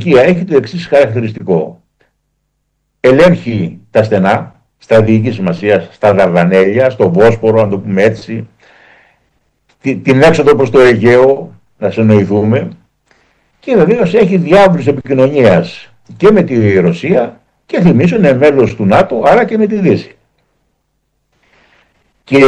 Τουρκία έχει το εξής χαρακτηριστικό. Ελέγχει τα στενά, στρατηγική σημασία, στα Δαρδανέλια, στο Βόσπορο, να το πούμε έτσι, την έξοδο προς το Αιγαίο, να συνοηθούμε, και βεβαίως έχει διάβλους επικοινωνίας και με τη Ρωσία και θυμίζω είναι μέλος του ΝΑΤΟ, άρα και με τη Δύση. Και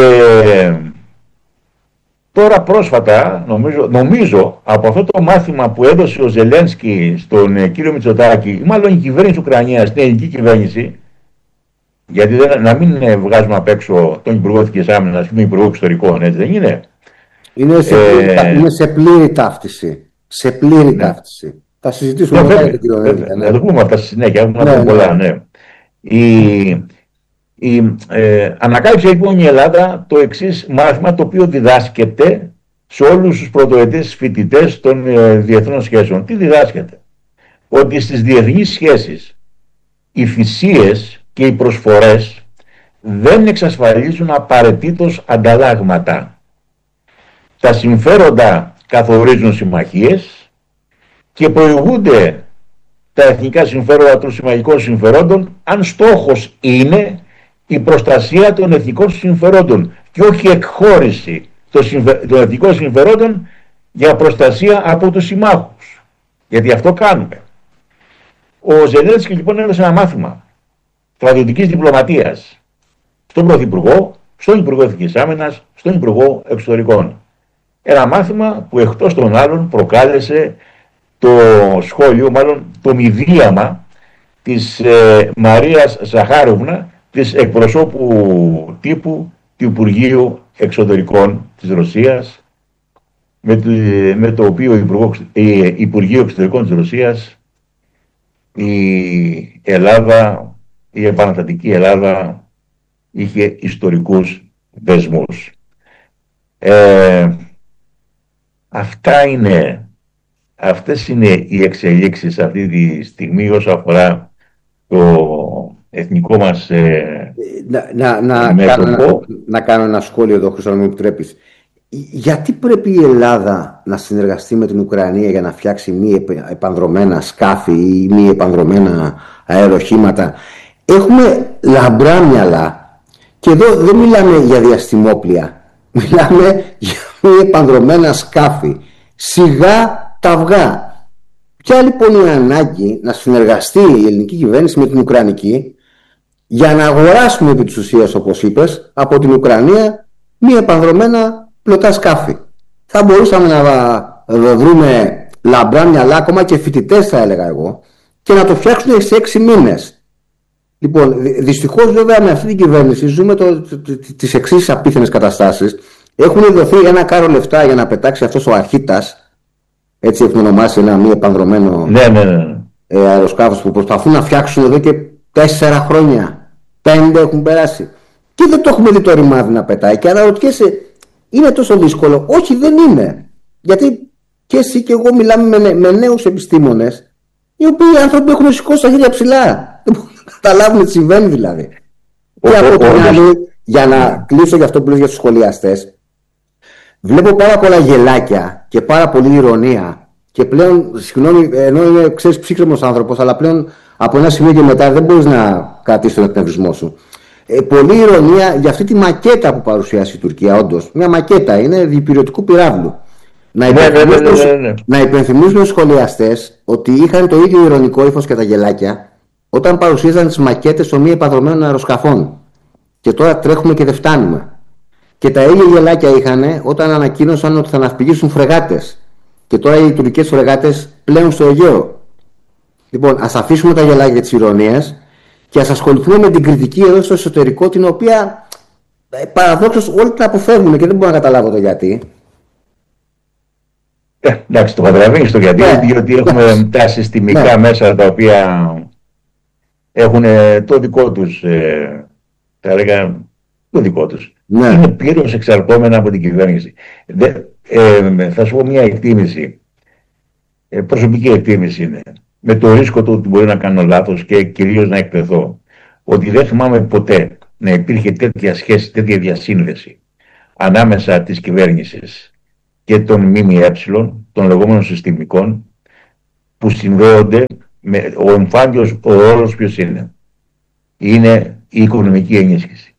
τώρα πρόσφατα, νομίζω από αυτό το μάθημα που έδωσε ο Ζελένσκι στον κύριο Μητσοτάκη, ή μάλλον η κυβέρνηση Ουκρανίας, την ελληνική κυβέρνηση, γιατί να μην βγάζουμε απ' έξω τον Υπουργό Εθνικής Άμυνας και τον Υπουργό Εξωτερικών, έτσι δεν είναι? Είναι σε πλήρη ταύτιση. Σε πλήρη ταύτιση. Θα συζητήσουμε μετά για την κοινωνία. Να το πούμε αυτά στη συνέχεια. Έχουμε πολλά, ναι. Ανακάλυψε λοιπόν η Ελλάδα το εξής μάθημα, το οποίο διδάσκεται σε όλους τους πρωτοετές φοιτητές των διεθνών σχέσεων. Τι διδάσκεται? Ότι στις διεθνείς σχέσεις οι θυσίες και οι προσφορές δεν εξασφαλίζουν απαραίτητος ανταλλάγματα. Τα συμφέροντα καθορίζουν συμμαχίες και προηγούνται τα εθνικά συμφέροντα των συμμαχικών συμφερόντων αν στόχος είναι η προστασία των εθνικών συμφερόντων και όχι εκχώρηση των εθνικών συμφερόντων για προστασία από τους συμμάχους. Γιατί αυτό κάνουμε. Ο Ζελένσκι λοιπόν έδωσε ένα μάθημα στρατιωτικής διπλωματίας στον Πρωθυπουργό, στον Υπουργό Εθνικής Άμυνας, στον Υπουργό Εξωτερικών. Ένα μάθημα που εκτός των άλλων προκάλεσε το σχόλιο, μάλλον το μηδίαμα της Μαρίας Ζαχάροβνα, της εκπροσώπου τύπου του Υπουργείου Εξωτερικών της Ρωσίας, με το οποίο Υπουργείο Εξωτερικών της Ρωσίας η Ελλάδα, η επαναστατική Ελλάδα, είχε ιστορικούς δεσμούς. Αυτές είναι οι εξελίξεις αυτή τη στιγμή όσον αφορά το εθνικό μας μέτωπο. Να κάνω ένα σχόλιο εδώ, Χρήστο, αν μου επιτρέπεις. Γιατί πρέπει η Ελλάδα να συνεργαστεί με την Ουκρανία για να φτιάξει μη επανδρωμένα σκάφη ή μη επανδρωμένα αεροχήματα? Έχουμε λαμπρά μυαλά και εδώ δεν μιλάμε για διαστημόπλια, μιλάμε για μη επανδρωμένα σκάφη. Σιγά τα αυγά. Ποια λοιπόν είναι η ανάγκη να συνεργαστεί η ελληνική κυβέρνηση με την Ουκρανική για να αγοράσουμε επί της ουσίας, όπως είπες, από την Ουκρανία μη επανδρωμένα πλωτά σκάφη? Θα μπορούσαμε να βρούμε λαμπρά μυαλά, ακόμα και φοιτητές θα έλεγα εγώ, και να το φτιάξουν σε 6 μήνες. Λοιπόν, δυστυχώς βέβαια με αυτή την κυβέρνηση ζούμε τις εξής απίθανες καταστάσεις. Έχουν δοθεί ένα κάρο λεφτά για να πετάξει αυτός ο αρχίτας, έτσι έχουν ονομάσει ένα μη επανδρωμένο αεροσκάφος, που προσπαθούν να φτιάξουν εδώ και 4 χρόνια. 5 έχουν περάσει. Και δεν το έχουμε δει το ρημάδι να πετάει. Και αναρωτιέσαι, είναι τόσο δύσκολο? Όχι, δεν είναι. Γιατί και εσύ και εγώ μιλάμε με νέους επιστήμονες, οι οποίοι άνθρωποι έχουν σηκώσει τα χέρια ψηλά. Δεν μπορούν να καταλάβουν τι συμβαίνει δηλαδή. Και από την άλλη, για να κλείσω για αυτό που λες για τους σχολιαστές, βλέπω πάρα πολλά γελάκια και πάρα πολλή ηρωνία. Και πλέον, συγγνώμη, ενώ είμαι, ξέρεις, ψύχρεμος άνθρωπος, αλλά πλέον από ένα σημείο και μετά δεν μπορείς να κρατήσεις τον εκνευρισμό σου. Πολλή ηρωνία για αυτή τη μακέτα που παρουσιάσει η Τουρκία, όντως. Μια μακέτα είναι διπυρωτικού πυράβλου. Να υπενθυμίσουν στους σχολιαστές ότι είχαν το ίδιο ηρωνικό ύφος και τα γελάκια όταν παρουσίαζαν τις μακέτες των μη επανδρωμένων αεροσκαφών. Και τώρα τρέχουμε και δεν φτάνουμε. Και τα ίδια γελάκια είχαν όταν ανακοίνωσαν ότι θα ναυπηγήσουν φρεγάτες. Και τώρα οι τουρκικές φρεγάτες πλέουν στο Αιγαίο. Λοιπόν, ας αφήσουμε τα γελάκια και τις ηρωνίες και ας ασχοληθούμε με την κριτική εδώ στο εσωτερικό, την οποία παραδόξως όλοι την αποφεύγουν και δεν μπορώ να καταλάβω το γιατί. Εντάξει, το καταλαβαίνεις το γιατί, διότι έχουμε τα συστημικά μέσα τα οποία έχουν το δικό τους, θα έλεγα, το δικό τους. Είναι πλήρως εξαρτώμενα από την κυβέρνηση. Θα σου πω μια εκτίμηση, προσωπική εκτίμηση είναι, με το ρίσκο του ότι μπορεί να κάνω λάθος και κυρίως να εκτεθώ, ότι δεν θυμάμαι ποτέ να υπήρχε τέτοια σχέση, τέτοια διασύνδεση ανάμεσα της κυβέρνησης και των ΜΜΕ, των λεγόμενων συστημικών, που συνδέονται με ο εμφάντιος ο ρόλος ποιος είναι. Είναι η οικονομική ενίσχυση.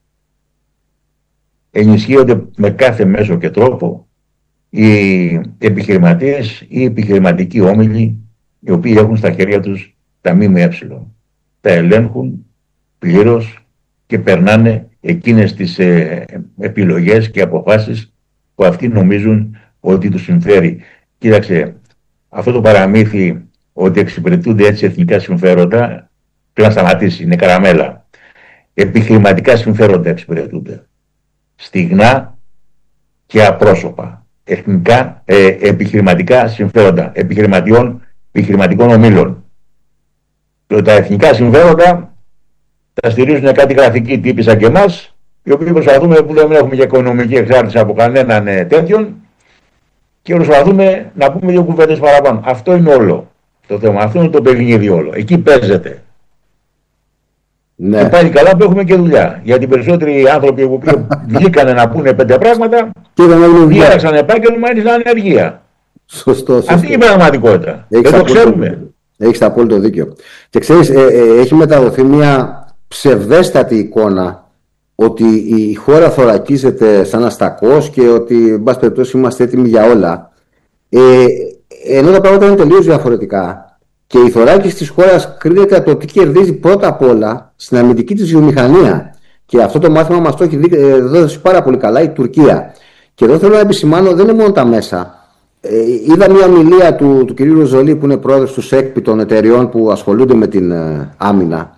Ενισχύονται με κάθε μέσο και τρόπο οι επιχειρηματίες ή οι επιχειρηματικοί όμιλοι, οι οποίοι έχουν στα χέρια τους τα ΜΜΕ. Τα ελέγχουν πλήρως και περνάνε εκείνες τις επιλογές και αποφάσεις που αυτοί νομίζουν ότι τους συμφέρει. Κοίταξε, αυτό το παραμύθι ότι εξυπηρετούνται έτσι εθνικά συμφέροντα πρέπει να σταματήσει, είναι καραμέλα. Επιχειρηματικά συμφέροντα εξυπηρετούνται. Στιγνά και απρόσωπα. Εθνικά, επιχειρηματικά συμφέροντα επιχειρηματικών ομίλων. Τα εθνικά συμφέροντα τα στηρίζουν κάτι γραφικοί τύποι σαν και εμάς, οι οποίοι προσπαθούμε, που δεν έχουμε για οικονομική εξάρτηση από κανέναν τέτοιον, και προσπαθούμε να πούμε δύο κουβέντες παραπάνω. Αυτό είναι όλο το θέμα. Αυτό είναι το παιχνίδι όλο. Εκεί παίζεται. Ναι. Και πάλι καλά που έχουμε και δουλειά. Γιατί οι περισσότεροι άνθρωποι που βγήκανε να πούνε 5 πράγματα, διέραξαν επάγγελμα, ήρθαν ανεργία. Σωστό. Αυτή είναι η πραγματικότητα. Δεν το ξέρουμε. Έχεις απόλυτο δίκιο. Και ξέρεις, έχει μεταδοθεί μια ψευδέστατη εικόνα ότι η χώρα θωρακίζεται σαν αστακός και ότι, εν πάση περιπτώσει, είμαστε έτοιμοι για όλα. Ενώ τα πράγματα είναι τελείως διαφορετικά. Και η θωράκιση της χώρας κρίνεται από το τι κερδίζει πρώτα απ' όλα στην αμυντική της βιομηχανία. Και αυτό το μάθημα μας το έχει δώσει πάρα πολύ καλά η Τουρκία. Και εδώ θέλω να επισημάνω, δεν είναι μόνο τα μέσα. Είδα μια ομιλία του κ. Ροζολή, που είναι πρόεδρος του ΣΕΚΠΙ, των εταιριών που ασχολούνται με την άμυνα.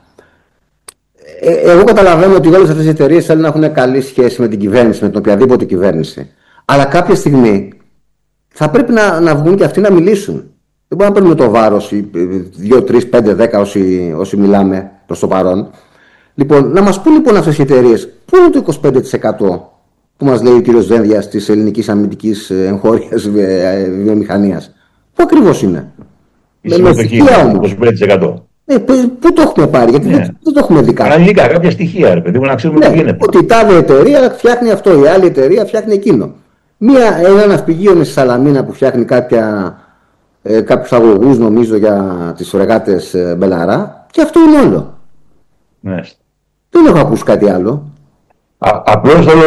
Εγώ καταλαβαίνω ότι όλες αυτές οι εταιρείες θέλουν να έχουν καλή σχέση με την κυβέρνηση, με την οποιαδήποτε κυβέρνηση. Αλλά κάποια στιγμή θα πρέπει να βγουν και αυτοί να μιλήσουν. Δεν μπορούμε να παίρνουμε το βάρος, 2, 3, 5, 10 όσοι μιλάμε προς το παρόν. Λοιπόν, να μας πούν λοιπόν αυτές οι εταιρείες, πού είναι το 25% που μας λέει ο κύριος Δένδιας της ελληνικής αμυντικής εγχώριας βιομηχανίας? Πού ακριβώς είναι? Η συμμετοχή είναι 25%. Πού το έχουμε πάρει, γιατί δεν το έχουμε δει κάτι. Αναλυτικά, κάποια στοιχεία, ρε παιδί μου, να ξέρουμε τι γίνεται. Ότι η τάδε εταιρεία φτιάχνει αυτό, η άλλη εταιρεία φτιάχνει εκείνο. Ένα ναυπηγείο με στη Σαλαμίνα που φτιάχνει κάποιους αγωγούς, νομίζω, για τις φρεγάτες Μπελαρά, και αυτό είναι όλο. Ναι. Δεν έχω ακούσει κάτι άλλο. Απλώς θέλω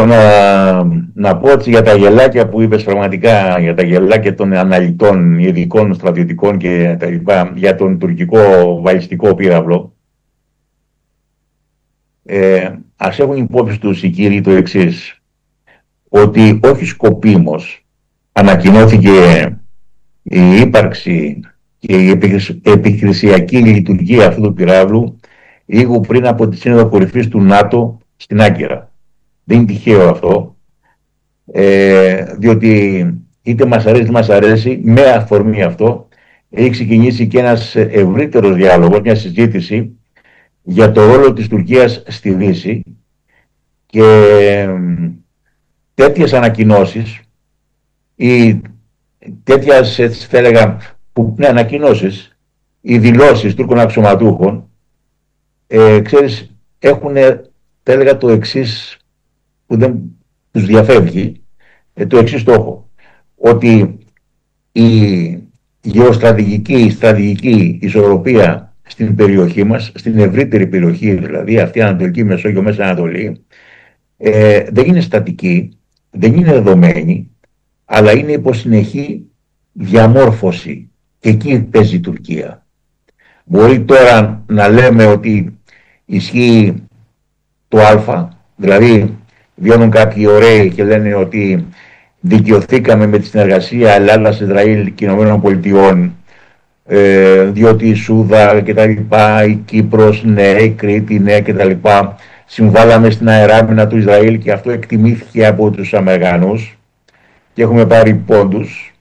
να πω έτσι για τα γελάκια που είπες, πραγματικά για τα γελάκια των αναλυτών, ειδικών, στρατιωτικών και τα λοιπά, για τον τουρκικό βαλιστικό πύραυλο. Ας έχουν υπόψη τους οι κύριοι το εξής, ότι όχι σκοπίμως ανακοινώθηκε η ύπαρξη και η επιχειρησιακή λειτουργία αυτού του πυράβλου λίγο πριν από τη Σύνοδο Κορυφής του ΝΑΤΟ στην Άγκυρα. Δεν είναι τυχαίο αυτό, διότι είτε μας αρέσει είτε μας αρέσει, με αφορμή αυτό έχει ξεκινήσει και ένας ευρύτερος διάλογος, μια συζήτηση για το ρόλο της Τουρκίας στη Δύση, και τέτοιες ανακοινώσεις ή τέτοιες, έτσι θα έλεγα, ανακοινώσεις, οι δηλώσεις Τούρκων αξιωματούχων, ξέρεις, έχουν, θα έλεγα, το εξής που δεν τους διαφεύγει, το εξής στόχο, ότι η γεωστρατηγική, η στρατηγική ισορροπία στην περιοχή μας, στην ευρύτερη περιοχή, δηλαδή αυτή η Ανατολική Μεσόγειο, Μέση Ανατολή, δεν είναι στατική, δεν είναι δεδομένη, αλλά είναι υπό συνεχή διαμόρφωση, και εκεί παίζει η Τουρκία. Μπορεί τώρα να λέμε ότι ισχύει το Α, δηλαδή βγαίνουν κάποιοι ωραίοι και λένε ότι δικαιωθήκαμε με τη συνεργασία Ελλάδας-Ισραήλ και Ηνωμένων Πολιτειών, διότι η Σούδα και τα λοιπά, η Κύπρος ναι, η Κρήτη ναι και τα λοιπά, συμβάλαμε στην αεράμινα του Ισραήλ και αυτό εκτιμήθηκε από τους Αμερικανούς και έχουμε πάρει πόντους.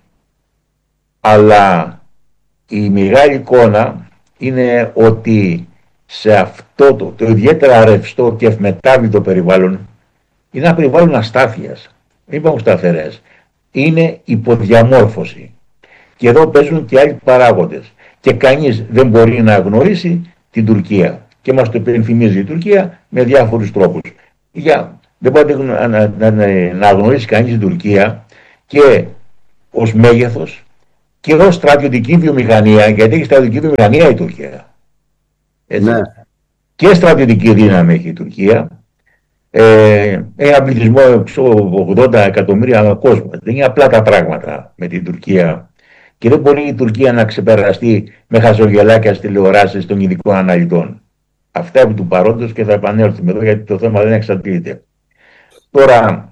Αλλά η μεγάλη εικόνα είναι ότι σε αυτό το ιδιαίτερα ρευστό και ευμετάβλητο περιβάλλον, είναι ένα περιβάλλον αστάθειας, δεν υπάρχουν σταθερές, είναι υποδιαμόρφωση. Και εδώ παίζουν και άλλοι παράγοντες. Και κανείς δεν μπορεί να αγνοήσει την Τουρκία. Και μας το υπενθυμίζει η Τουρκία με διάφορους τρόπους. Δεν μπορεί να αγνοήσει κανείς την Τουρκία και ως μέγεθος και ως στρατιωτική βιομηχανία, γιατί έχει στρατιωτική βιομηχανία η Τουρκία. Έτσι. Ναι. Και στρατιωτική δύναμη έχει η Τουρκία. Ένα πληθυσμό 80 εκατομμύρια κόσμο. Δεν είναι απλά τα πράγματα με την Τουρκία. Και δεν μπορεί η Τουρκία να ξεπεραστεί με χαζογελάκια στις τηλεοράσεις των ειδικών αναλυτών. Αυτά επί του παρόντος, και θα επανέλθουμε εδώ γιατί το θέμα δεν εξαρτείται. Τώρα,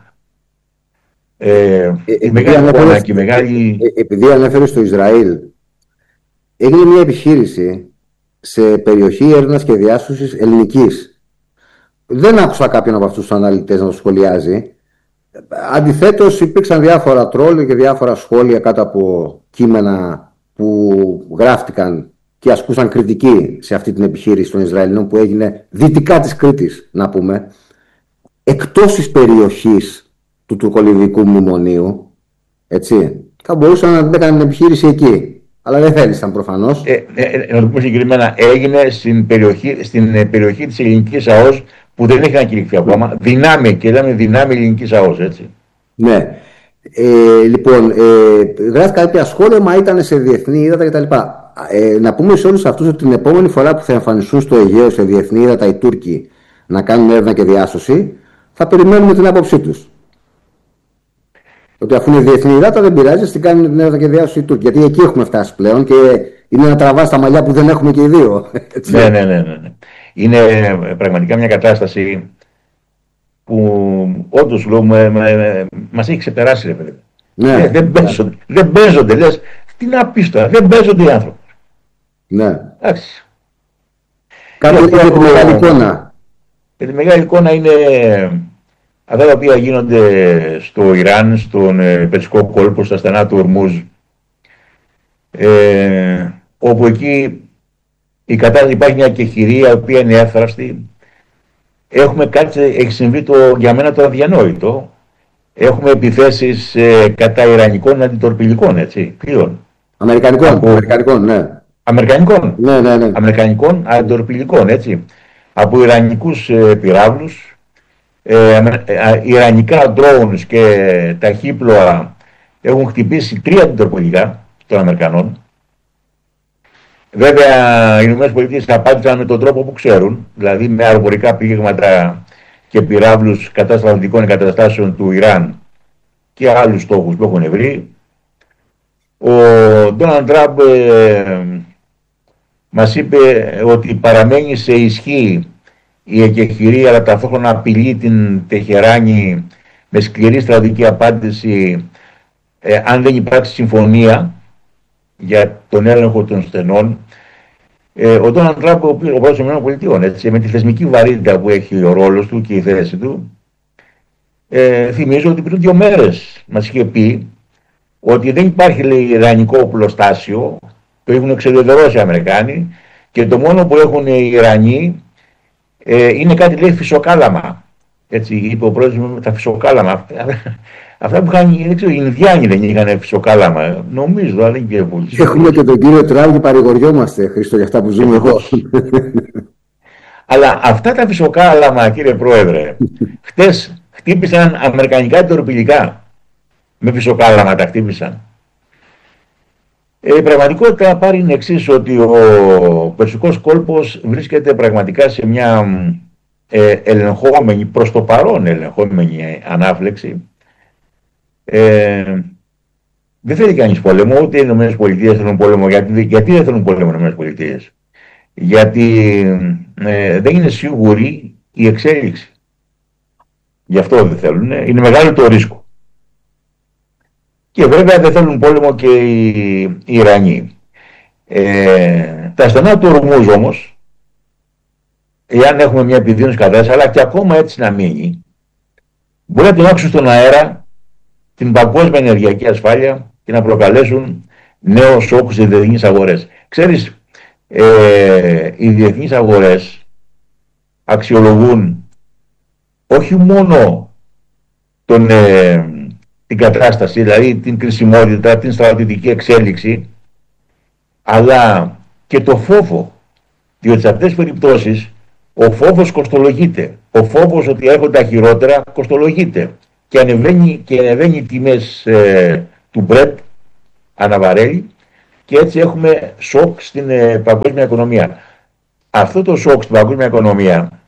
επειδή ανέφερε στο Ισραήλ, έγινε μια επιχείρηση σε περιοχή έρευνας και διάσωσης ελληνικής. Δεν άκουσα κάποιον από αυτούς τους αναλυτές να το σχολιάζει. Αντιθέτως, υπήρξαν διάφορα τρόλ και διάφορα σχόλια κάτω από κείμενα που γράφτηκαν και ασκούσαν κριτική σε αυτή την επιχείρηση των Ισραηλινών που έγινε δυτικά της Κρήτης, να πούμε, εκτός της περιοχής του τουρκολιβικού μνημονίου, έτσι. Θα μπορούσαν να την έκαναν επιχείρηση εκεί, αλλά δεν θέλησαν προφανώς. Να το πούμε συγκεκριμένα, έγινε στην περιοχή της ελληνικής ΑΟΣ που δεν έχει ανακηρυχθεί ακόμα. Δυνάμει, και λέμε δυνάμει ελληνικής ΑΟΣ, έτσι. Ναι. Λοιπόν, γράφτηκαν κάποια σχόλια, μα ήταν σε διεθνή ύδατα κτλ. Να πούμε σε όλους αυτούς ότι την επόμενη φορά που θα εμφανιστούν στο Αιγαίο σε διεθνή ύδατα οι Τούρκοι να κάνουν έρευνα και διάσωση, θα περιμένουμε την άποψή τους. Ότι αφού είναι διεθνή ύδατα, δεν πειράζει, την κάνουν την έρευνα και διάσωση οι Τούρκοι. Γιατί εκεί έχουμε φτάσει πλέον και είναι να τραβά τα μαλλιά που δεν έχουμε και οι δύο. Ναι. Είναι πραγματικά μια κατάσταση που όντως μας έχει ξεπεράσει, ρε παιδί. Ναι, δεν παίζονται, λες, τι να πεις τώρα, δεν παίζονται οι άνθρωποι. Ναι. Εντάξει. Κάτι για τη μεγάλη εικόνα. Η μεγάλη εικόνα είναι αυτά τα οποία γίνονται στο Ιράν, στον Περσικό κόλπο, στα στενά του Ορμούζ, όπου εκεί υπάρχει μια κεχηρία η οποία είναι εύθραυστη. Έχει συμβεί για μένα το αδιανόητο. Έχουμε επιθέσεις κατά Ιρανικών αντιτορπιλικών, έτσι, πλοίων. Αμερικανικών, ναι. Αμερικανικών αντιτορπιλικών, έτσι. Από Ιρανικούς πυράβλους, Ιρανικά drones και ταχύπλοα έχουν χτυπήσει 3 αντιτορπιλικά των Αμερικανών. Βέβαια, οι ΗΠΑ απάντησαν με τον τρόπο που ξέρουν, δηλαδή με αεροπορικά πλήγματα και πυράβλους κατά στρατιωτικών εγκαταστάσεων του Ιράν και άλλους στόχους που έχουν βρει. Ο Ντόναλντ Τραμπ μας είπε ότι παραμένει σε ισχύ η εκεχηρία, αλλά ταυτόχρονα απειλεί την Τεχεράνη με σκληρή στρατηγική απάντηση αν δεν υπάρξει συμφωνία για τον έλεγχο των στενών. Ο Ντόναλντ Τραμπ, ο πρόεδρος των ΗΠΑ, με τη θεσμική βαρύτητα που έχει ο ρόλος του και η θέση του, θυμίζω ότι πριν 2 μέρες μας είχε πει ότι δεν υπάρχει, λέει, ιρανικό οπλοστάσιο, το έχουν εξεδεδρώσει οι Αμερικάνοι, και το μόνο που έχουν οι Ιρανοί είναι κάτι, λέει, φυσοκάλαμα. Έτσι είπε ο πρόεδρος, τα φυσοκάλαμα. Αυτά που είχαν, δεν ξέρω, οι Ινδιάνοι δεν είχαν φυσοκάλαμα. Νομίζω, αλλά δεν είναι πολύ. Έχουμε και τον κύριο Τραμπ και παρηγοριόμαστε, Χρήστο, για αυτά που ζούμε εδώ. Αλλά αυτά τα φυσοκάλαμα, κύριε Πρόεδρε, χτες χτύπησαν αμερικανικά τορπιλικά. Με φυσοκάλαμα τα χτύπησαν. Η πραγματικότητα πάρει είναι εξής, ότι ο Περσικός κόλπος βρίσκεται πραγματικά σε μια ελεγχόμενη, προς το παρόν ελεγχόμενη ανάφλεξη. Δεν θέλει κανείς πόλεμο, ούτε οι ΗΠΑ θέλουν πόλεμο. Γιατί δεν θέλουν πόλεμο οι ΗΠΑ? Γιατί δεν είναι σίγουρη η εξέλιξη. Γι' αυτό δεν θέλουν. Είναι μεγάλο το ρίσκο. Και βέβαια δεν θέλουν πόλεμο και οι Ιρανοί. Τα στενά του Ορμούζ όμως, εάν έχουμε μια επιδείνωση κατάσταση, αλλά και ακόμα έτσι να μείνει, μπορεί να τεινάξουν στον αέρα την παγκόσμια ενεργειακή ασφάλεια και να προκαλέσουν νέο σοκ στις διεθνείς αγορές. Ξέρεις, οι διεθνείς αγορές αξιολογούν όχι μόνο την κατάσταση, δηλαδή την κρισιμότητα, την στρατηγική εξέλιξη, αλλά και το φόβο. Διότι σε αυτές τις περιπτώσεις ο φόβος κοστολογείται. Ο φόβος ότι έρχονται τα χειρότερα κοστολογείται. Και ανεβαίνει οι τιμές του Brent αναβαρέλει, και έτσι έχουμε σοκ στην παγκόσμια οικονομία. Αυτό το σοκ στην παγκόσμια οικονομία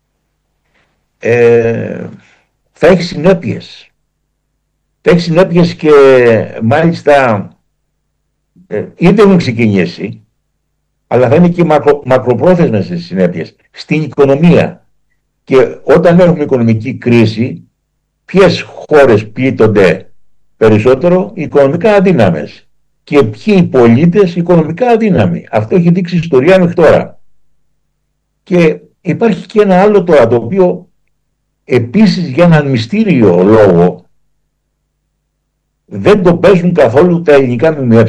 θα έχει συνέπειες. Θα έχει συνέπειες και μάλιστα είτε έχουν ξεκινήσει, αλλά θα είναι και μακροπρόθεσμες οι συνέπειες στην οικονομία. Και όταν έχουμε οικονομική κρίση, ποιες χώρες πλήττονται περισσότερο? Οι οικονομικά αδύναμες. Και ποιοι οι πολίτες? Οικονομικά αδύναμοι. Αυτό έχει δείξει η ιστορία μέχρι τώρα. Και υπάρχει και ένα άλλο τώρα, το οποίο επίσης για έναν μυστήριο λόγο δεν το παίζουν καθόλου τα ελληνικά ΜΜΕ.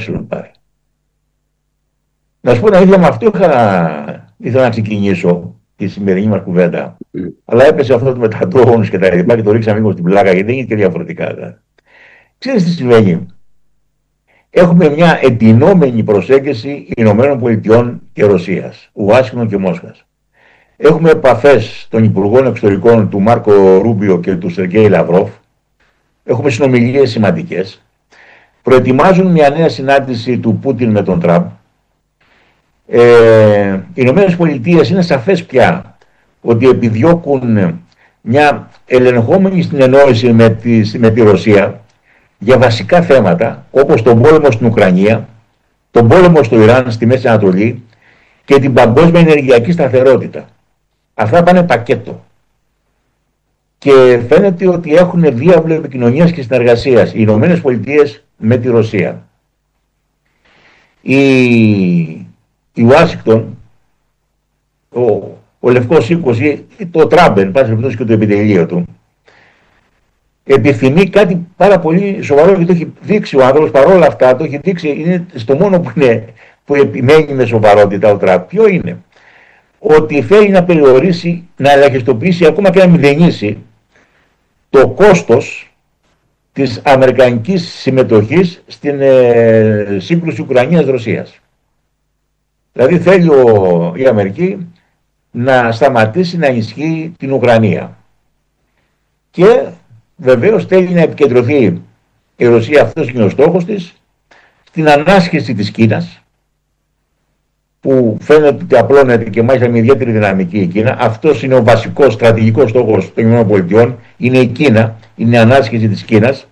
Να σου πω να ίδια με αυτό ήθελα να ξεκινήσω τη σημερινή μας κουβέντα. Αλλά έπεσε αυτό με τα ντρόουνς και τα λοιπά και το ρίξαμε λίγο στην πλάκα, γιατί δεν είναι και διαφορετικά. Ξέρεις τι συμβαίνει? Έχουμε μια εντυνόμενη προσέγγιση Ηνωμένων Πολιτειών και Ρωσίας, Ουάσιγκτον και Μόσχας. Έχουμε επαφές των Υπουργών Εξωτερικών του Μάρκο Ρούμπιο και του Σεργέη Λαυρόφ. Έχουμε συνομιλίες σημαντικές. Προετοιμάζουν μια νέα συνάντηση του Πούτιν με τον Τραμπ. Οι Ηνωμένες Πολιτείες είναι σαφές πια ότι επιδιώκουν μια ελεγχόμενη συνεννόηση με τη Ρωσία για βασικά θέματα όπως τον πόλεμο στην Ουκρανία, τον πόλεμο στο Ιράν, στη Μέση Ανατολή και την παγκόσμια ενεργειακή σταθερότητα. Αυτά πάνε πακέτο. Και φαίνεται ότι έχουν διάβλο επικοινωνίας και συνεργασίας οι Ηνωμένες Πολιτείες με τη Ρωσία. Η Ουάσιγκτον, ο Λευκός Οίκος ή το Τραμπ, εν πάση περιπτώσει, και το επιτελείο του, επιθυμεί κάτι πάρα πολύ σοβαρό και το έχει δείξει ο άνθρωπος. Παρόλα αυτά το έχει δείξει, είναι στο μόνο που επιμένει με σοβαρότητα ο Τραμπ. Ποιο είναι? Ότι θέλει να περιορίσει, να ελαχιστοποιήσει, ακόμα και να μηδενίσει το κόστος της αμερικανικής συμμετοχής στην σύγκρουση Ουκρανίας-Ρωσίας. Δηλαδή θέλει η Αμερική να σταματήσει να ενισχύει την Ουκρανία. Και βεβαίως θέλει να επικεντρωθεί η Ρωσία, αυτός είναι ο στόχος της, στην ανάσχεση της Κίνας, που φαίνεται ότι απλώνεται και μάλιστα με ιδιαίτερη δυναμική η Κίνα. Αυτός είναι ο βασικός στρατηγικός στόχος των ΗΠΑ, είναι η Κίνα, είναι η ανάσχεση της Κίνας.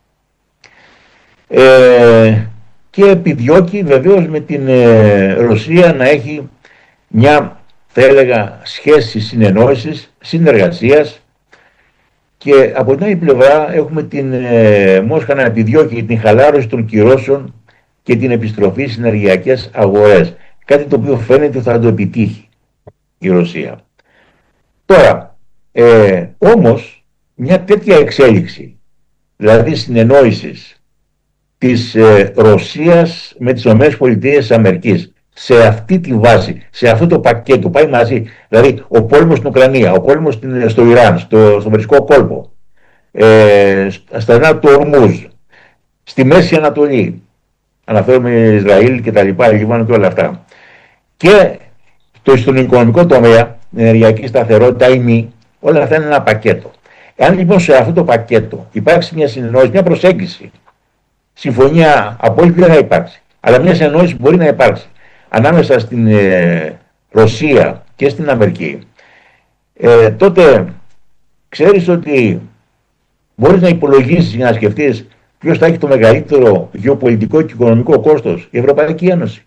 Και επιδιώκει βεβαίως με την Ρωσία να έχει μια, θα έλεγα, σχέση συνεννόησης, συνεργασίας. Και από την άλλη πλευρά έχουμε την Μόσχα να επιδιώκει την χαλάρωση των κυρώσεων και την επιστροφή στις ενεργειακές αγορές. Κάτι το οποίο φαίνεται ότι θα το επιτύχει η Ρωσία. Τώρα, όμως, μια τέτοια εξέλιξη, δηλαδή συνεννόησης της Ρωσίας με τις ΗΠΑ, σε αυτή τη βάση, σε αυτό το πακέτο, πάει μαζί, δηλαδή ο πόλεμος στην Ουκρανία, ο πόλεμος στο Ιράν, στο Περσικό κόλπο, στα στενά του Ορμούζ, στη Μέση Ανατολή, αναφέρομαι Ισραήλ και τα λοιπά, Λιβάνο και όλα αυτά, και στον οικονομικό τομέα, την ενεργειακή σταθερότητα ή μη, όλα αυτά είναι ένα πακέτο. Εάν λοιπόν σε αυτό το πακέτο υπάρξει μια συνεννόηση, μια προσέγγιση, συμφωνία απόλυτη δεν θα υπάρξει, αλλά μια συνεννόηση μπορεί να υπάρξει ανάμεσα στην Ρωσία και στην Αμερική, τότε ξέρεις ότι μπορείς να υπολογίσεις για να σκεφτείς ποιος θα έχει το μεγαλύτερο γεωπολιτικό και οικονομικό κόστος? Η Ευρωπαϊκή Ένωση.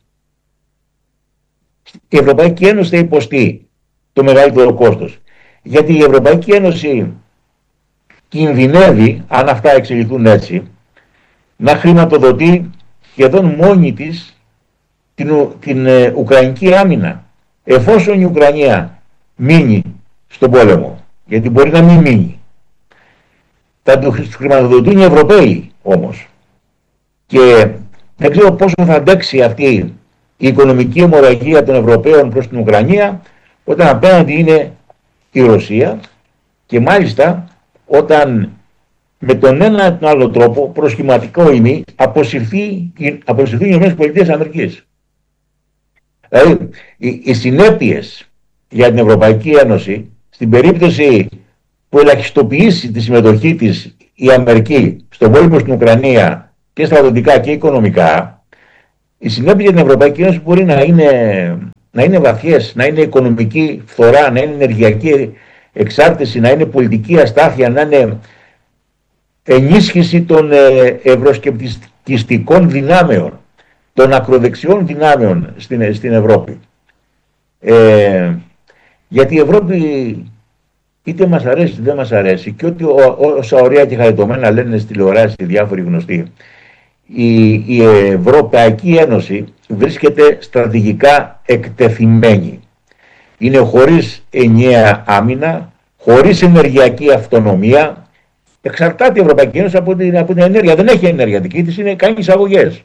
Η Ευρωπαϊκή Ένωση θα υποστεί το μεγαλύτερο κόστος. Γιατί η Ευρωπαϊκή Ένωση κινδυνεύει, αν αυτά εξελιχθούν έτσι, να χρηματοδοτεί σχεδόν μόνη της την Ουκρανική άμυνα. Εφόσον η Ουκρανία μείνει στον πόλεμο, γιατί μπορεί να μην μείνει, θα το χρηματοδοτούν οι Ευρωπαίοι όμως. Και δεν ξέρω πόσο θα αντέξει αυτή η οικονομική αιμορραγία των Ευρωπαίων προς την Ουκρανία, όταν απέναντι είναι η Ρωσία, και μάλιστα όταν με τον ένα ή τον άλλο τρόπο, προσχηματικό ή μη, αποσυρθούν οι ΗΠΑ. Δηλαδή, οι συνέπειες για την Ευρωπαϊκή Ένωση, στην περίπτωση που ελαχιστοποιήσει τη συμμετοχή της η Αμερική στον πόλεμο στην Ουκρανία και στρατιωτικά και οικονομικά, οι συνέπειες για την Ευρωπαϊκή Ένωση μπορεί να είναι βαθιές, να είναι οικονομική φθορά, να είναι ενεργειακή εξάρτηση, να είναι πολιτική αστάθεια, να είναι ενίσχυση των ευρωσκεπτικιστικών δυνάμεων, των ακροδεξιών δυνάμεων στην Ευρώπη. Γιατί η Ευρώπη είτε μας αρέσει είτε δεν μας αρέσει, και ότι όσα ωραία και χαριτωμένα λένε στις τηλεοράσεις οι διάφοροι γνωστοί, η Ευρωπαϊκή Ένωση βρίσκεται στρατηγικά εκτεθειμένη. Είναι χωρίς ενιαία άμυνα, χωρίς ενεργειακή αυτονομία. Εξαρτάται η Ευρωπαϊκή Ένωση από την ενέργεια. Δεν έχει ενέργεια δική της, κάνει εισαγωγές.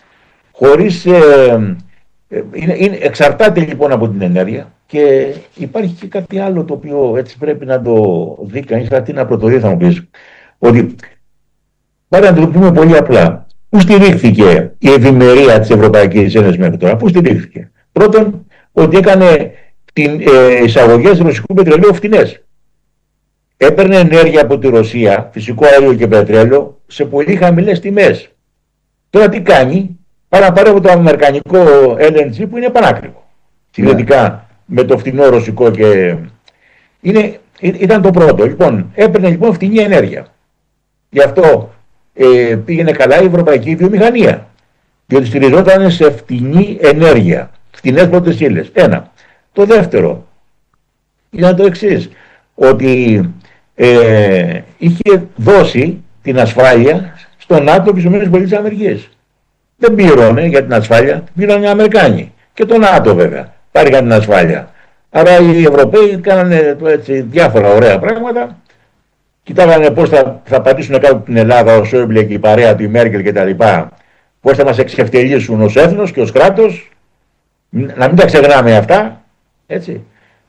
Εξαρτάται λοιπόν από την ενέργεια. Και υπάρχει και κάτι άλλο το οποίο έτσι πρέπει να το δει κανείς. Τι να πρωτοδεί, θα μου πεις. Ότι πάρα να το πούμε πολύ απλά. Πού στηρίχθηκε η ευημερία της Ευρωπαϊκής Ένωσης μέχρι τώρα? Πού στηρίχθηκε? Πρώτον, ότι έκανε εισαγωγές ρωσικού πετρελαίου φτηνές. Έπαιρνε ενέργεια από τη Ρωσία, φυσικό αέριο και πετρέλαιο, σε πολύ χαμηλές τιμές. Τώρα τι κάνει? Πάρει από το αμερικανικό LNG που είναι πανάκριβο. Συγκριτικά με το φτηνό ρωσικό ήταν το πρώτο. Λοιπόν, έπαιρνε λοιπόν φτηνή ενέργεια. Γι' αυτό πήγαινε καλά η ευρωπαϊκή βιομηχανία. Διότι στηριζόταν σε φτηνή ενέργεια. Φτηνές πρώτες ύλες. Ένα. Το δεύτερο ήταν το εξής. Ότι είχε δώσει την ασφάλεια στον ΝΑΤΟ και στις ΗΠΑ. Δεν πλήρωνε για την ασφάλεια, πλήρωνε οι Αμερικάνοι. Και το ΝΑΤΟ βέβαια πάρηκαν την ασφάλεια. Άρα οι Ευρωπαίοι κάνανε έτσι διάφορα ωραία πράγματα. Κοιτάγανε πώς θα πατήσουν κάτω την Ελλάδα ο Σόιμπλε και η παρέα του, η Μέρκελ κτλ. Πώς θα μας εξευτελίσουν ως έθνος και ως κράτος. Να μην τα ξεχνάμε αυτά. Έτσι.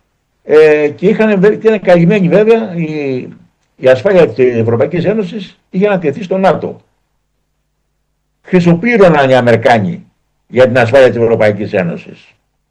Και ήταν καλυμμένοι βέβαια η ασφάλεια της Ευρωπαϊκής Ένωσης είχε ανατεθεί στο ΝΑΤΟ. Χρυσοπλήρωναν οι Αμερικάνοι για την ασφάλεια της Ευρωπαϊκής Ένωσης.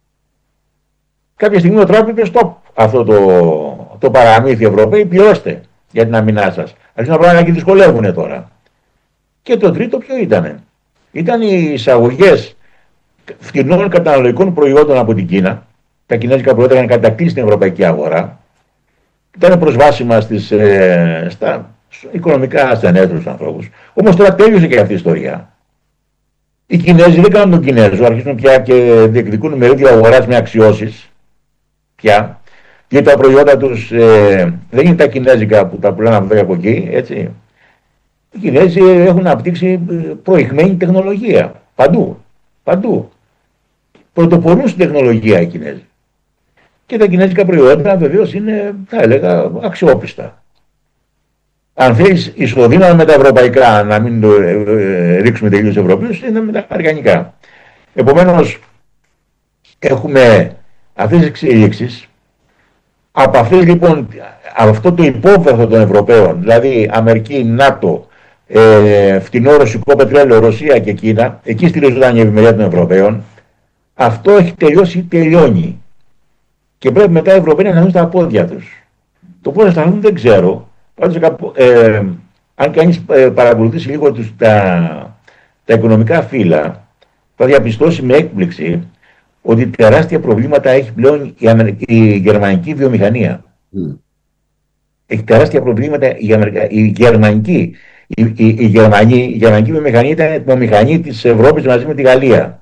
Κάποια στιγμή ο Τραμπ είπε stop αυτό το παραμύθι Ευρωπαίοι, πληρώστε για την αμυνά σας. Αρχίζουν να πράγματα και δυσκολεύουν τώρα. Και το τρίτο ποιο ήτανε? Ήταν οι εισαγωγές φτηνών καταναλωτικών προϊόντων από την Κίνα. Τα κινέζικα προϊόντα είχαν κατακτήσει την ευρωπαϊκή αγορά. Ήταν προσβάσιμα στα οικονομικά ασθενέστερους ανθρώπους. Όμως τώρα τέλειωσε και αυτή η ιστορία. Οι Κινέζοι δεν κάνουν τον Κινέζο, αρχίζουν πια και διεκδικούν μερίδιο αγοράς με αξιώσεις. Πια. Και τα προϊόντα τους δεν είναι τα κινέζικα που τα πουλάνε από εδώ και από εκεί, έτσι. Οι Κινέζοι έχουν αναπτύξει προηγμένη τεχνολογία. Παντού. Παντού. Πρωτοπορούν στην τεχνολογία οι Κινέζοι. Και τα κινέζικα προϊόντα βεβαίως είναι, θα έλεγα, αξιόπιστα. Αν θέλεις ισοδύναμα με τα ευρωπαϊκά, να μην το ρίξουμε τελείως Ευρωπαίους, είναι με τα αμερικανικά. Επομένως, έχουμε αυτές τις εξελίξεις. Από αυτές λοιπόν, αυτό το υπόβαθρο των Ευρωπαίων, δηλαδή Αμερική, ΝΑΤΟ, φτηνό ρωσικό πετρέλαιο, Ρωσία και Κίνα, εκεί στηρίζονταν η ευημερία των Ευρωπαίων. Αυτό έχει τελειώσει ή τελειώνει. Και πρέπει μετά οι Ευρωπαίοι να σταθούν στα πόδια τους. Το πώς να σταθούν δεν ξέρω. Πάντως, αν κανείς παρακολουθήσει λίγο τα οικονομικά φύλλα, θα διαπιστώσει με έκπληξη ότι τεράστια προβλήματα έχει πλέον η γερμανική βιομηχανία. Έχει τεράστια προβλήματα η γερμανική. Η γερμανική βιομηχανία ήταν η βιομηχανία της Ευρώπης μαζί με τη Γαλλία.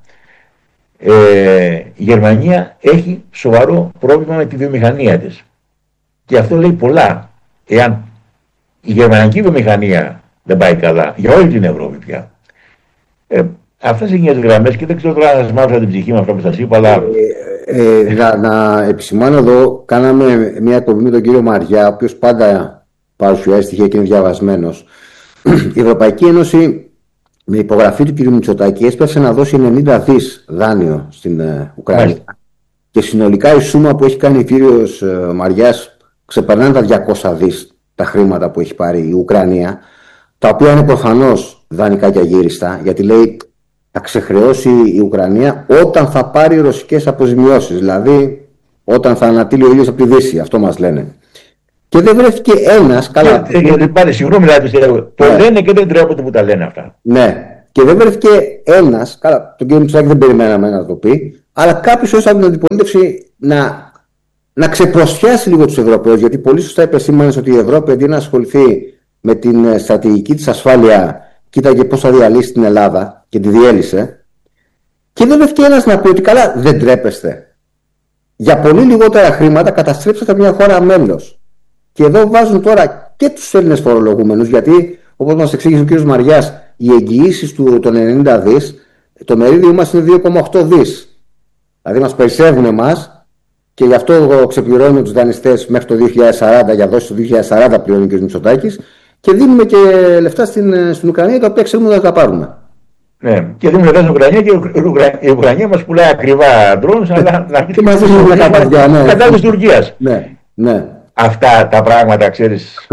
Η Γερμανία έχει σοβαρό πρόβλημα με τη βιομηχανία της. Και αυτό λέει πολλά. Εάν η γερμανική βιομηχανία δεν πάει καλά για όλη την Ευρώπη πια. Αυτές οι γενιές γραμμές, και δεν ξέρω τώρα να σας μάθω την ψυχή με αυτά που σας είπα, αλλά... Να επισημάνω εδώ, κάναμε μια εκπομπή με τον κύριο Μαριά, ο οποίος πάντα παρουσιάζει στοιχεία και είναι διαβασμένος. Η Ευρωπαϊκή Ένωση, με υπογραφή του κ. Μητσοτάκη, έσπασε να δώσει 90 δις δάνειο στην Ουκρανία. Μάλιστα. Και συνολικά η σούμα που έχει κάνει ο κύριος Μαριάς ξεπερνάνε τα 200 δις τα χρήματα που έχει πάρει η Ουκρανία, τα οποία είναι προφανώς δανεικά και αγύριστα, γιατί λέει θα ξεχρεώσει η Ουκρανία όταν θα πάρει ρωσικές αποζημιώσεις, δηλαδή όταν θα ανατείλει ο ήλιος από τη Δύση, αυτό μας λένε. Και δεν βρέθηκε ένας. Καλά. Συγγνώμη, το λένε και δεν τρέπονται που τα λένε αυτά. Ναι. Και δεν βρέθηκε ένας, καλά, τον κύριο Μητσοτάκη δεν περιμέναμε να το πει, αλλά κάποιος όσο από την αντιπολίτευση να ξεπροσιάσει λίγο τους Ευρωπαίους, γιατί πολύ σωστά επεσήμανες ότι η Ευρώπη αντί να ασχοληθεί με την στρατηγική της ασφάλεια, κοίταγε πώς θα διαλύσει την Ελλάδα και τη διέλυσε. Και δεν βρέθηκε ένας να πει ότι καλά, δεν τρέπεστε. Για πολύ λιγότερα χρήματα καταστρέψατε μια χώρα μέλος. Και εδώ βάζουν τώρα και τους Έλληνες φορολογούμενους, γιατί όπως μας εξήγησε ο κ. Μαριάς, οι εγγυήσεις των 90 δις, το μερίδιο μας είναι 2,8 δις. Δηλαδή μας περισσεύουν εμάς και γι' αυτό ξεπληρώνουμε τους δανειστές μέχρι το 2040, για δόσεις το 2040 πληρώνει ο κ. Μητσοτάκης, και δίνουμε και λεφτά στην Ουκρανία, τα οποία ξέρουμε να τα πάρουμε. Ναι, και δίνουμε λεφτά στην Ουκρανία και η Ουκρανία μας πουλάει ακριβά drones, αλλά να και μας δίνουν μια καμπαριά, ναι. Κατά της Τουρκίας. Ναι. Αυτά τα πράγματα, ξέρεις.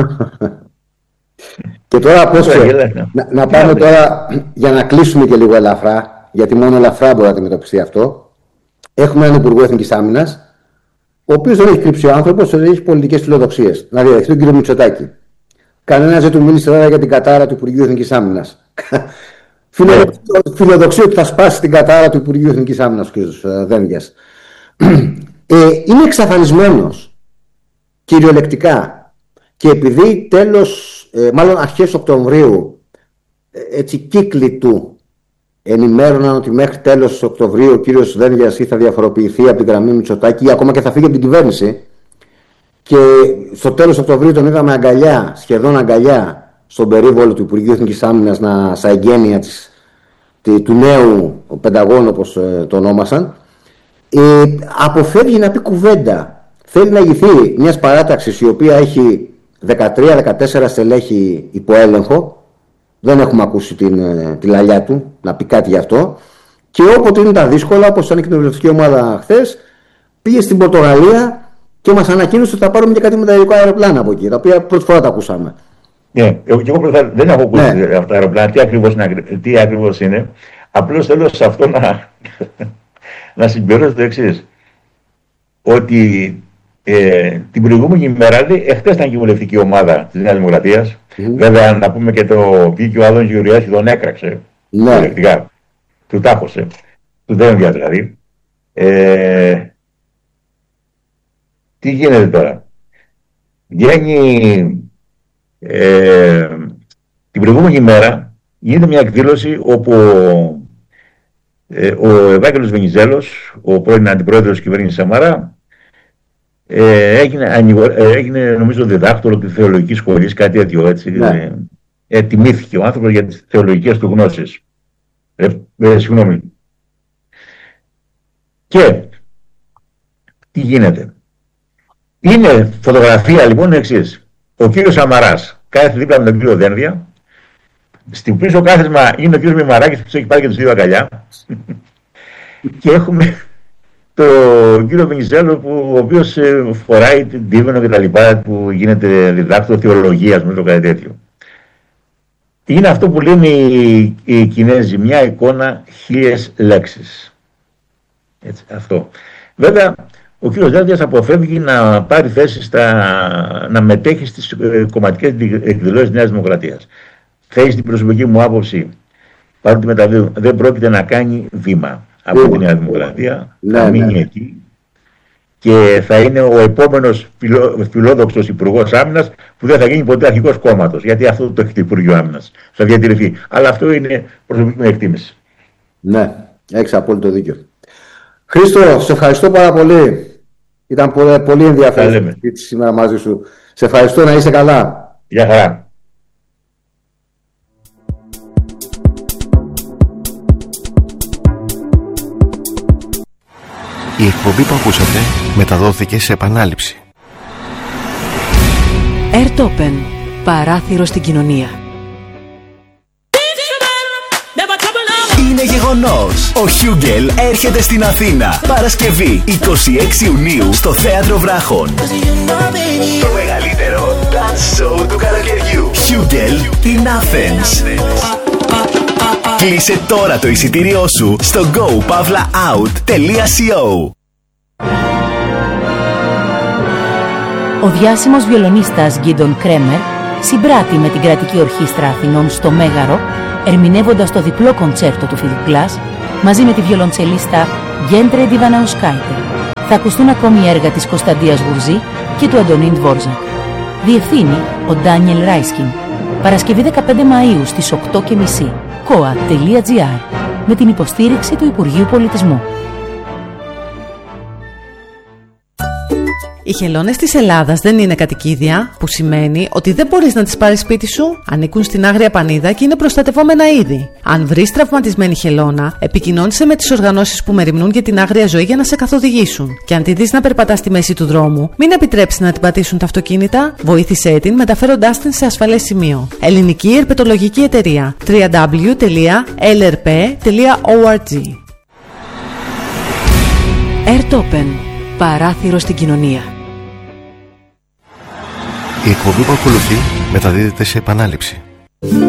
Και τώρα πώς να πάμε τώρα, για να κλείσουμε και λίγο ελαφρά, γιατί μόνο ελαφρά μπορεί να αντιμετωπιστεί αυτό. Έχουμε έναν Υπουργό Εθνικής Άμυνας, ο οποίος δεν έχει κρύψει ο άνθρωπος, έχει πολιτικές φιλοδοξίες. Να διαδεχθεί τον κύριο Μητσοτάκη. Κανένας δεν του μίλησε τώρα για την κατάρα του Υπουργείου Εθνικής Άμυνας. Φιλοδοξία ότι θα σπάσει την κατάρα του Υπουργείου Εθνικής Άμυνας ο κ. Δένδιας. Είναι εξαφανισμένος κυριολεκτικά. Και επειδή μάλλον αρχές Οκτωβρίου, έτσι κύκλοι του ενημέρωναν ότι μέχρι τέλος Οκτωβρίου ο κύριος Δένδιας ή θα διαφοροποιηθεί από την γραμμή Μητσοτάκη ή ακόμα και θα φύγει από την κυβέρνηση, και στο τέλος Οκτωβρίου τον είδαμε αγκαλιά, σχεδόν αγκαλιά, στον περίβολο του Υπουργείου Εθνικής Άμυνας, στα εγγένεια του νέου Πενταγώνου, όπως το ονόμασαν. Αποφεύγει να πει κουβέντα. Θέλει να ηγηθεί μιας παράταξης η οποία έχει 13-14 στελέχη υπό έλεγχο. Δεν έχουμε ακούσει τη λαλιά του να πει κάτι γι' αυτό. Και όποτε είναι τα δύσκολα, όπως ήταν η κοινοβουλευτική ομάδα χθες, πήγε στην Πορτογαλία και μας ανακοίνωσε ότι θα πάρουμε και κάτι μεταλλικό αεροπλάνα από εκεί, τα οποία πρώτη φορά τα ακούσαμε. Ναι, και εγώ δεν έχω ακούσει αυτά τα αεροπλάνα, τι ακριβώς είναι. Απλώς θέλω σε αυτό να συμπληρώσω το εξής. Ότι την προηγούμενη ημέρα, εχθές ήταν και η βουλευτική ομάδα της Νέας Δημοκρατίας. Βέβαια, να πούμε και το βγήκε ο Άδωνης Γεωργιάδης και τον έκραξε. Βουλευτικά. Του τάχωσε. Του Δένδια δηλαδή. Τι γίνεται τώρα. Βγαίνει την προηγούμενη ημέρα, γίνεται μια εκδήλωση όπου ο Ευάγγελος Βενιζέλος, ο πρώην αντιπρόεδρος της κυβέρνησης Σαμαρά, έγινε νομίζω διδάκτορο της θεολογικής σχολής, κάτι τέτοιο έτσι. Τιμήθηκε ο άνθρωπος για τις θεολογικές του γνώσεις. Συγγνώμη. Και τι γίνεται. Είναι φωτογραφία λοιπόν εξής. Ο κύριος Σαμαράς κάθεται δίπλα με τον κύριο Δένδια. Στην πίσω κάθισμα είναι ο κύριος Μημαράκης που τους έχει πάρει και τους δύο αγκαλιά. Και έχουμε τον κύριο Βενιζέλο, ο οποίος φοράει την Δίβαινο και τα λοιπά, που γίνεται διδάκτορο θεολογίας με το κάτι τέτοιο. Είναι αυτό που λένε οι Κινέζοι, μια εικόνα 1000 λέξεις. Έτσι, αυτό. Βέβαια, ο κ. Δένδιας αποφεύγει να πάρει θέση να μετέχει στις κομματικές εκδηλώσεις της Νέας Δημοκρατίας. Θέλει στην προσωπική μου άποψη, παρότι μεταδίδουν, δεν πρόκειται να κάνει βήμα από τη Νέα Δημοκρατία, θα μείνει εκεί και θα είναι ο επόμενος φιλόδοξος Υπουργός Άμυνας που δεν θα γίνει ποτέ αρχηγός κόμματος, γιατί αυτό το έχει το Υπουργείο Άμυνας, θα διατηρηθεί. Αλλά αυτό είναι προσωπική μου εκτίμηση. Ναι, έχεις απόλυτο δίκιο. Χρήστο, σε ευχαριστώ πάρα πολύ. Ήταν πολύ ενδιαφέρον σήμερα μαζί σου. Σε ευχαριστώ, να είσαι καλά. Γεια χαρά. Η εκπομπή που ακούσατε μεταδόθηκε σε επανάληψη. Airtopen. Παράθυρο στην κοινωνία. Είναι γεγονός. Ο Χιούγκελ έρχεται στην Αθήνα. Παρασκευή 26 Ιουνίου στο Θέατρο Βράχων. Το μεγαλύτερο dance show του καλοκαιριού. Χιούγκελ in Athens. Κλείσε τώρα το εισιτήριό σου στο gopavlaout.co. Ο διάσημος βιολονίστας Γκίντον Κρέμερ συμπράττει με την Κρατική Ορχήστρα Αθηνών στο Μέγαρο, ερμηνεύοντας το διπλό κοντσέρτο του Φίλιπ Glass, μαζί με τη βιολοντσελίστα Γκέντρε Ντιβαναουσκάιτε. Θα ακουστούν ακόμη έργα της Κωνσταντίας Γουρζή και του Αντωνίν Δβόρζακ. Διευθύνει ο Ντάνιελ Ράισκιν. Παρασκευή 15 Μαΐου στις 8:30. koa.gr με την υποστήριξη του Υπουργείου Πολιτισμού. Οι χελώνες της Ελλάδας δεν είναι κατοικίδια, που σημαίνει ότι δεν μπορείς να τις πάρεις σπίτι σου. Ανήκουν στην Άγρια Πανίδα και είναι προστατευόμενα είδη. Αν βρεις τραυματισμένη χελώνα, επικοινώνησε με τις οργανώσεις που μεριμνούν για την άγρια ζωή για να σε καθοδηγήσουν. Και αν τη δεις να περπατά στη μέση του δρόμου, μην επιτρέψεις να την πατήσουν τα αυτοκίνητα. Βοήθησέ την μεταφέροντάς την σε ασφαλές σημείο. Ελληνική Ερπετολογική Εταιρεία. www.lrp.org. Airtopen. Παράθυρο στην κοινωνία. Η εκπομπή που ακολουθεί μεταδίδεται σε επανάληψη.